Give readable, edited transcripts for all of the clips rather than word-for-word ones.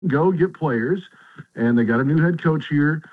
go get players, and they got a new head coach here.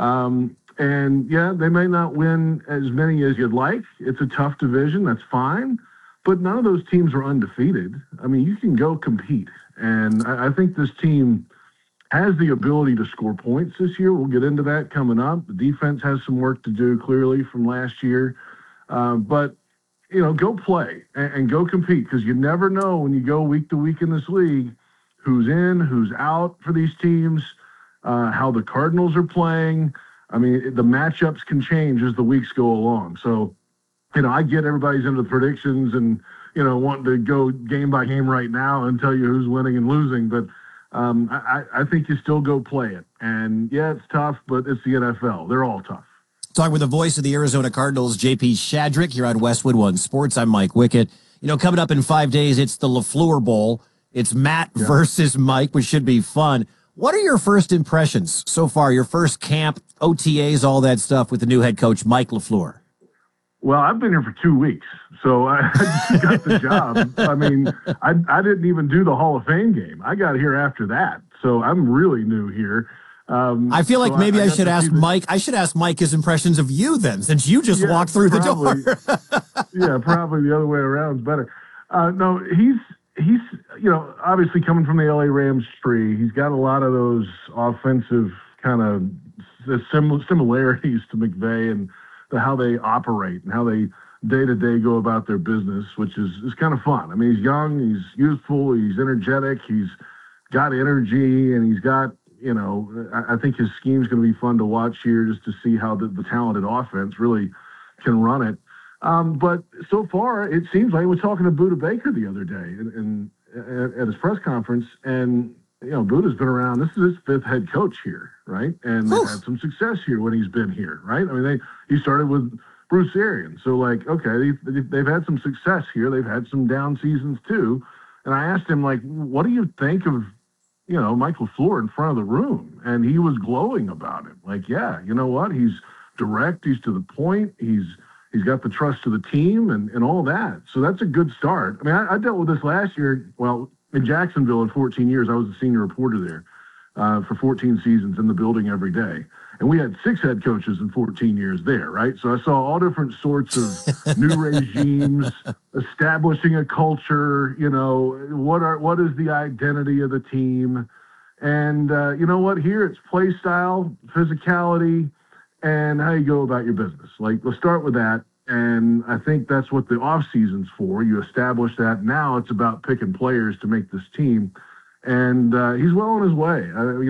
And yeah, they may not win as many as you'd like. It's a tough division. That's fine. But none of those teams are undefeated. I mean, you can go compete. And I think this team has the ability to score points this year. We'll get into that coming up. The defense has some work to do, clearly, from last year. But, go play and go compete, because you never know when you go week to week in this league who's in, who's out for these teams, how the Cardinals are playing. I mean, the matchups can change as the weeks go along. So, I get everybody's into the predictions and, wanting to go game by game right now and tell you who's winning and losing. But I think you still go play it. And, yeah, it's tough, but it's the NFL. They're all tough. Talking with the voice of the Arizona Cardinals, JP Shadrick, here on Westwood One Sports. I'm Mike Wickett. Coming up in 5 days, it's the LaFleur Bowl. It's Matt versus Mike, which should be fun. What are your first impressions so far, your first camp, OTAs, all that stuff with the new head coach, Mike LaFleur? Well, I've been here for 2 weeks, so I just got the job. I mean, I didn't even do the Hall of Fame game. I got here after that, so I'm really new here. I feel like maybe I should ask Mike. I should ask Mike his impressions of you then, since you just walked through the door. Yeah, probably the other way around is better. No, he's obviously coming from the LA Rams tree. He's got a lot of those offensive kind of similarities to McVay and how they operate and how they day-to-day go about their business, which is kind of fun. I mean, he's young, he's youthful, he's energetic, he's got energy, and he's got, I think his scheme's going to be fun to watch here, just to see how the talented offense really can run it. But so far, it seems like we're talking to Budda Baker the other day at his press conference, and Buddha's been around. This is his 5th head coach here, right? And they've had some success here when he's been here, right? I mean, he started with Bruce Arians, so okay, they've had some success here. They've had some down seasons too. And I asked him, what do you think of Mike LaFleur in front of the room? And he was glowing about it. Yeah, you know what? He's direct. He's to the point. He's got the trust of the team and all that. So that's a good start. I mean, I dealt with this last year. Well, in Jacksonville in 14 years, I was a senior reporter there for 14 seasons in the building every day. And we had 6 head coaches in 14 years there, right? So I saw all different sorts of new regimes, establishing a culture, what is the identity of the team? And you know what? Here it's play style, physicality, and how you go about your business. Let's start with that. And I think that's what the off season's for. You establish that. Now it's about picking players to make this team. And he's well on his way.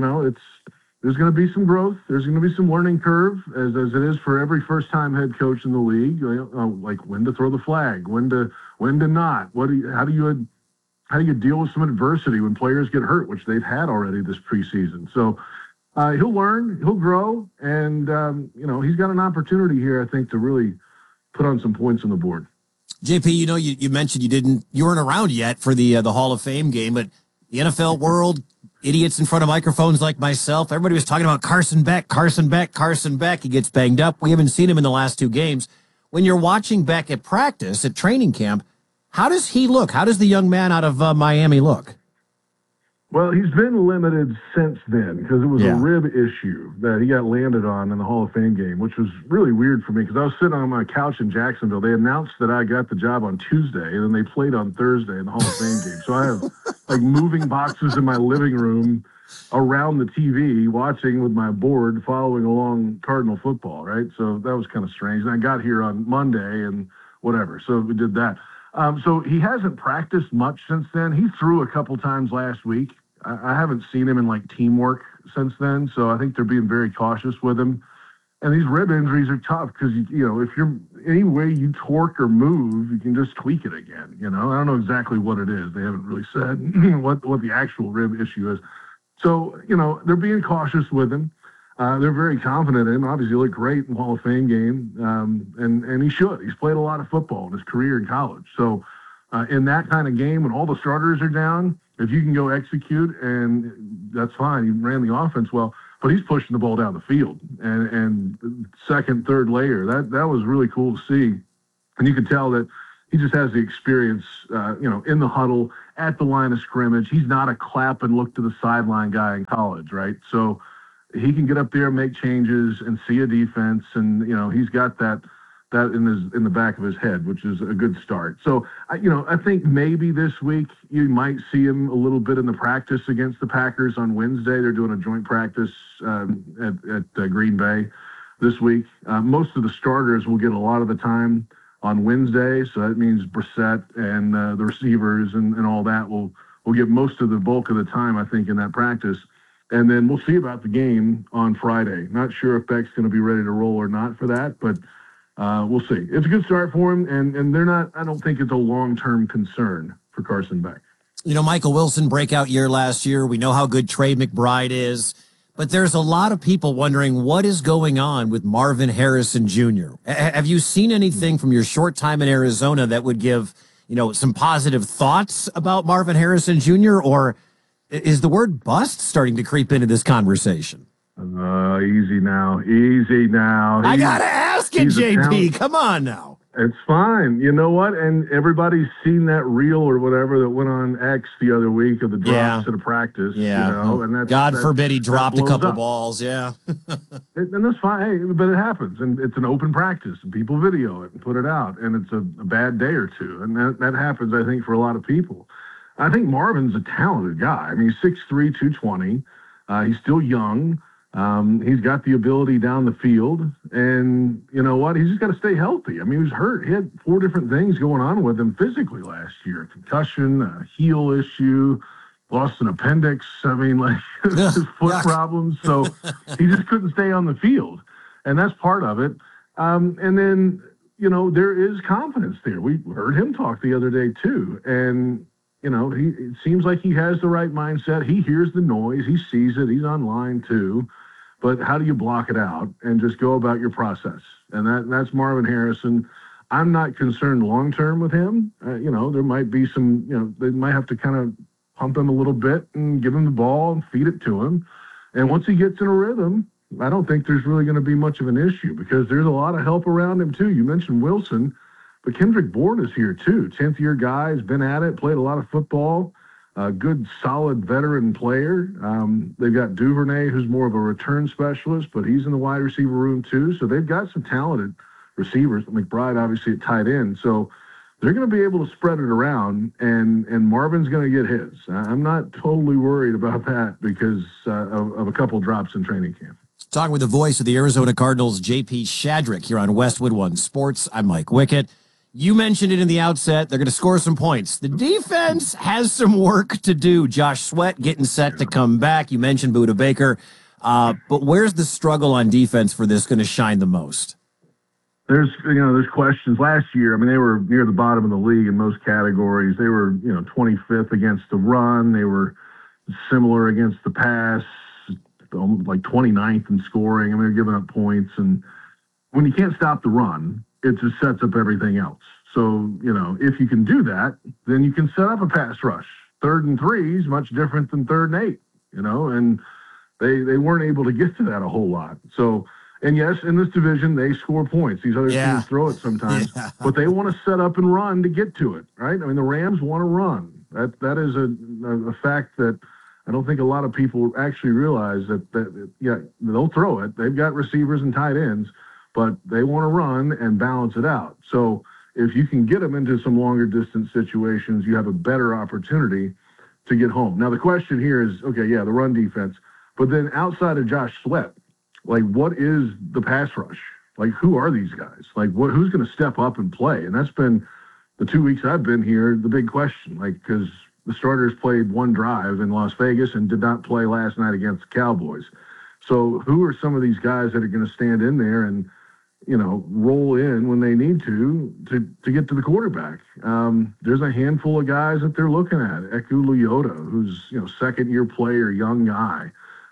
There's going to be some growth. There's going to be some learning curve, as it is for every first-time head coach in the league. When to throw the flag, when to not. How do you deal with some adversity when players get hurt, which they've had already this preseason? So he'll learn, he'll grow, and he's got an opportunity here, I think, to really put on some points on the board. JP, you mentioned you weren't around yet for the Hall of Fame game, but the NFL world, idiots in front of microphones like myself, everybody was talking about Carson Beck. He gets banged up. We haven't seen him in the last 2 games. When you're watching Beck at practice, at training camp, how does he look? How does the young man out of Miami look? Well, he's been limited since then because it was a rib issue that he got landed on in the Hall of Fame game, which was really weird for me because I was sitting on my couch in Jacksonville. They announced that I got the job on Tuesday, and then they played on Thursday in the Hall of Fame game. So I have moving boxes in my living room around the TV, watching with my board, following along Cardinal football, right? So that was kind of strange. And I got here on Monday and whatever. So we did that. So he hasn't practiced much since then. He threw a couple times last week. I haven't seen him in teamwork since then. So I think they're being very cautious with him. And these rib injuries are tough because, if you're any way you torque or move, you can just tweak it again. I don't know exactly what it is. They haven't really said what the actual rib issue is. So, they're being cautious with him. They're very confident in him. Obviously, he looked great in the Hall of Fame game, and he should. He's played a lot of football in his career in college. So in that kind of game, when all the starters are down, if you can go execute, and that's fine. He ran the offense well, but he's pushing the ball down the field. And second, third layer, that was really cool to see. And you could tell that he just has the experience, in the huddle, at the line of scrimmage. He's not a clap and look to the sideline guy in college, right? So he can get up there, make changes, and see a defense, and he's got that in the back of his head, which is a good start. So I think maybe this week you might see him a little bit in the practice against the Packers on Wednesday. They're doing a joint practice at Green Bay this week. Most of the starters will get a lot of the time on Wednesday, so that means Brissett and the receivers and all that will get most of the bulk of the time, I think, in that practice. And then we'll see about the game on Friday. Not sure if Beck's going to be ready to roll or not for that, but we'll see. It's a good start for him, and they're not. I don't think it's a long-term concern for Carson Beck. Michael Wilson, breakout year last year. We know how good Trey McBride is. But there's a lot of people wondering what is going on with Marvin Harrison Jr. Have you seen anything from your short time in Arizona that would give, some positive thoughts about Marvin Harrison Jr., or is the word bust starting to creep into this conversation? Easy now. I got to ask it, JP. Come on now. It's fine. You know what? And everybody's seen that reel or whatever that went on X the other week of the drops at a practice. Yeah. And God forbid he dropped a couple balls. Yeah. And that's fine. Hey, but it happens. And it's an open practice and people video it and put it out. And it's a bad day or two. And that happens, I think, for a lot of people. I think Marvin's a talented guy. I mean, he's 6'3", 220. He's still young. He's got the ability down the field, and you know what? He's just got to stay healthy. I mean, he was hurt. He had 4 different things going on with him physically last year: concussion, a heel issue, lost an appendix. I mean, his foot problems. So he just couldn't stay on the field, and that's part of it. And then there is confidence there. We heard him talk the other day too, and it seems like he has the right mindset. He hears the noise. He sees it. He's online too. But how do you block it out and just go about your process? And that's Marvin Harrison. I'm not concerned long-term with him. There might be some, they might have to kind of pump him a little bit and give him the ball and feed it to him. And once he gets in a rhythm, I don't think there's really going to be much of an issue because there's a lot of help around him too. You mentioned Wilson, but Kendrick Bourne is here too. 10th-year guy, has been at it, played a lot of football. A good, solid veteran player. They've got Duvernay, who's more of a return specialist, but he's in the wide receiver room too. So they've got some talented receivers. McBride, obviously, at tight end. So they're going to be able to spread it around, and Marvin's going to get his. I'm not totally worried about that because of a couple drops in training camp. Talking with the voice of the Arizona Cardinals, JP Shadrick, here on Westwood One Sports. I'm Mike Wickett. You mentioned it in the outset. They're going to score some points. The defense has some work to do. Josh Sweat getting set to come back. You mentioned Budda Baker. But where's the struggle on defense for this going to shine the most? There's questions. Last year, I mean, they were near the bottom of the league in most categories. They were, 25th against the run. They were similar against the pass, like 29th in scoring. I mean, they're giving up points. And when you can't stop the run, it just sets up everything else. So, if you can do that, then you can set up a pass rush. 3rd and 3 is much different than 3rd and 8, and they weren't able to get to that a whole lot. So, and yes, in this division, they score points. These other teams throw it sometimes, but they want to set up and run to get to it, right? I mean, the Rams want to run. That is a fact that I don't think a lot of people actually realize that they'll throw it. They've got receivers and tight ends, but they want to run and balance it out. So if you can get them into some longer distance situations, you have a better opportunity to get home. Now, the question here is, the run defense, but then outside of Josh Sweat, like, what is the pass rush? Like, who are these guys? Like, who's going to step up and play? And that's been the 2 weeks I've been here, the big question, because the starters played one drive in Las Vegas and did not play last night against the Cowboys. So who are some of these guys that are going to stand in there and roll in when they need to get to the quarterback? There's a handful of guys that they're looking at. Eku Leota, who's, 2nd-year player, young guy.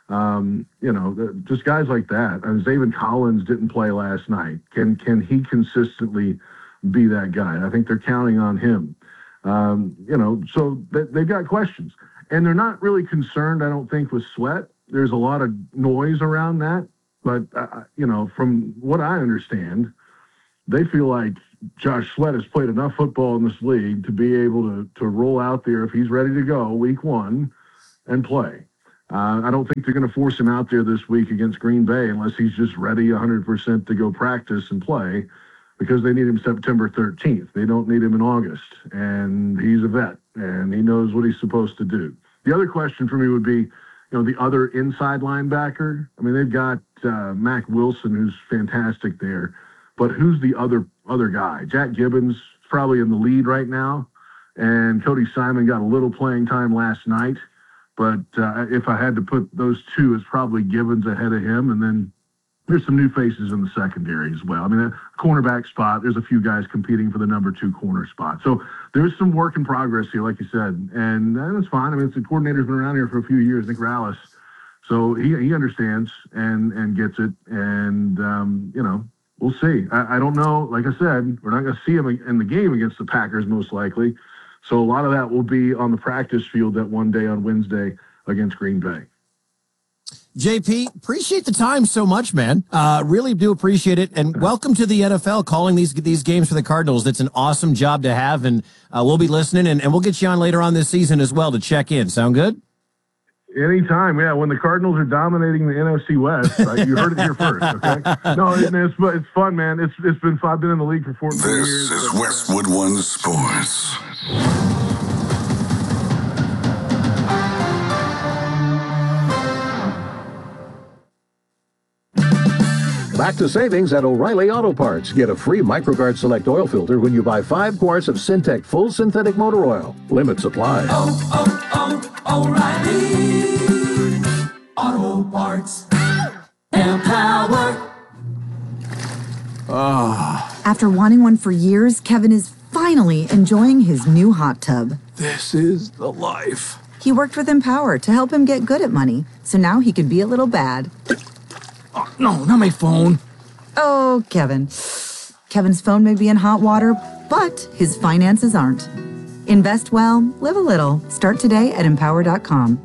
Just guys like that. Zaven Collins didn't play last night. Can he consistently be that guy? I think they're counting on him. So they've got questions. And they're not really concerned, I don't think, with Sweat. There's a lot of noise around that. But, from what I understand, they feel like Josh Sweat has played enough football in this league to be able to roll out there if he's ready to go week one and play. I don't think they're going to force him out there this week against Green Bay unless he's just ready 100% to go practice and play, because they need him September 13th. They don't need him in August. And he's a vet, and he knows what he's supposed to do. The other question for me would be, the other inside linebacker. I mean, they've got Mac Wilson, who's fantastic there. But who's the other guy? Jack Gibbons probably in the lead right now. And Cody Simon got a little playing time last night. But if I had to put those two, it's probably Gibbons ahead of him. And then there's some new faces in the secondary as well. I mean, that cornerback spot, there's a few guys competing for the number 2 corner spot. So there's some work in progress here, like you said. And that's fine. I mean, the coordinator's been around here for a few years, Nick Rallis. So he understands and gets it. And, we'll see. I don't know. Like I said, we're not going to see him in the game against the Packers, most likely. So a lot of that will be on the practice field that one day on Wednesday against Green Bay. JP, appreciate the time so much, man. Really do appreciate it. And welcome to the NFL, calling these games for the Cardinals. That's an awesome job to have. And we'll be listening, and we'll get you on later on this season as well to check in. Sound good? Anytime, yeah. When the Cardinals are dominating the NFC West, you heard it here first, okay? No, it's fun, man. It's been fun. I've been in the league for 14 years. This is Westwood One Sports. Back to savings at O'Reilly Auto Parts. Get a free MicroGuard Select oil filter when you buy 5 quarts of Syntec full synthetic motor oil. Limit supply. O'Reilly Auto Parts. Empower. After wanting one for years, Kevin is finally enjoying his new hot tub. This is the life. He worked with Empower to help him get good at money, so now he can be a little bad. Oh, no, not my phone. Oh, Kevin. Kevin's phone may be in hot water, but his finances aren't. Invest well, live a little. Start today at Empower.com.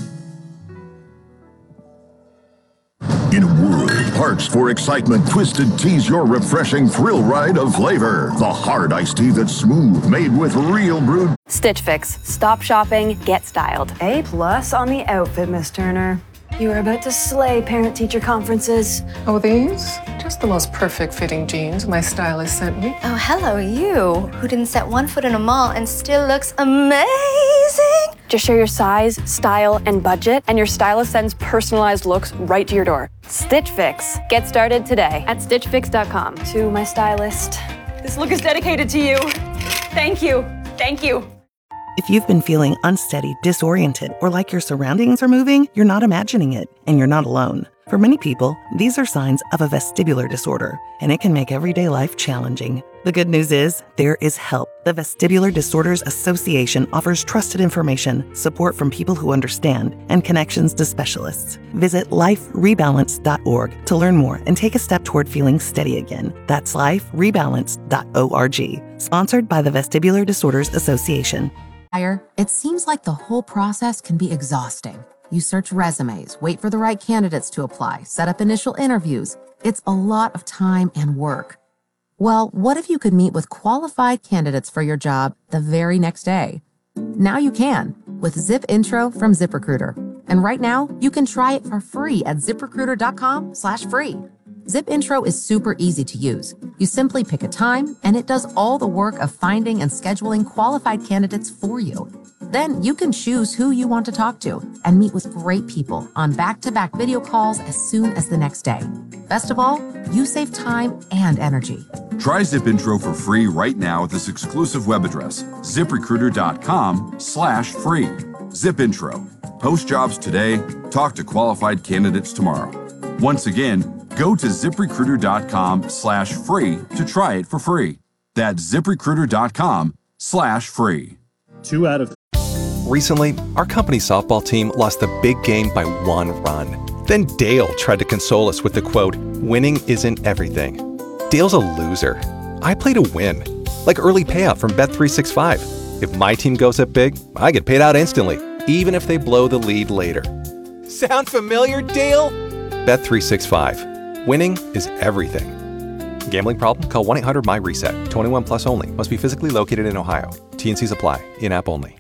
In a world parched for excitement, Twisted Tea's your refreshing thrill ride of flavor. The hard iced tea that's smooth, made with real brewed. Stitch Fix. Stop shopping, get styled. A+ on the outfit, Miss Turner. You are about to slay parent-teacher conferences. Oh, these? Just the most perfect fitting jeans my stylist sent me. Oh, hello, you, who didn't set one foot in a mall and still looks amazing. Just share your size, style, and budget, and your stylist sends personalized looks right to your door. Stitch Fix. Get started today at StitchFix.com. To my stylist, this look is dedicated to you. Thank you. Thank you. If you've been feeling unsteady, disoriented, or like your surroundings are moving, you're not imagining it, and you're not alone. For many people, these are signs of a vestibular disorder, and it can make everyday life challenging. The good news is, there is help. The Vestibular Disorders Association offers trusted information, support from people who understand, and connections to specialists. Visit liferebalance.org to learn more and take a step toward feeling steady again. That's liferebalance.org. Sponsored by the Vestibular Disorders Association. It seems like the whole process can be exhausting. You search resumes, wait for the right candidates to apply, set up initial interviews. It's a lot of time and work. Well, what if you could meet with qualified candidates for your job the very next day? Now you can with Zip Intro from ZipRecruiter. And right now, you can try it for free at ZipRecruiter.com/free. Zip Intro is super easy to use. You simply pick a time, and it does all the work of finding and scheduling qualified candidates for you. Then you can choose who you want to talk to and meet with great people on back-to-back video calls as soon as the next day. Best of all, you save time and energy. Try Zip Intro for free right now at this exclusive web address, ZipRecruiter.com/free. Zip Intro. Post jobs today, talk to qualified candidates tomorrow. Once again, go to ZipRecruiter.com/free to try it for free. That's ZipRecruiter.com/free. 2 out of. Recently, our company softball team lost the big game by 1 run. Then Dale tried to console us with the quote, "Winning isn't everything." Dale's a loser. I play to win. Like early payout from Bet365. If my team goes up big, I get paid out instantly, even if they blow the lead later. Sound familiar, Dale? Bet365. Winning is everything. Gambling problem? Call 1-800-MY-RESET. 21 plus only. Must be physically located in Ohio. T&Cs apply. In-app only.